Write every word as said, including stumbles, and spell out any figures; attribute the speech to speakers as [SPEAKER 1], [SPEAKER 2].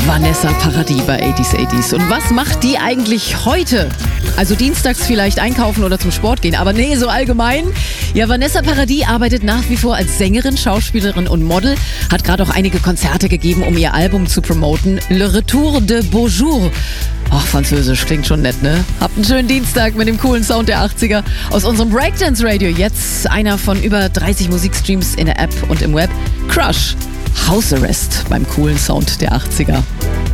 [SPEAKER 1] Vanessa Paradis bei achtziger achtziger. Und was macht die eigentlich heute? Also dienstags vielleicht einkaufen oder zum Sport gehen, aber nee, so allgemein. Ja, Vanessa Paradis arbeitet nach wie vor als Sängerin, Schauspielerin und Model, hat gerade auch einige Konzerte gegeben, um ihr Album zu promoten. Le Retour de Beaujour. Ach, Französisch klingt schon nett, ne? Habt einen schönen Dienstag mit dem coolen Sound der achtziger aus unserem Breakdance Radio. Jetzt einer von über dreißig Musikstreams in der App und im Web. Crush. House Arrest beim coolen Sound der achtziger.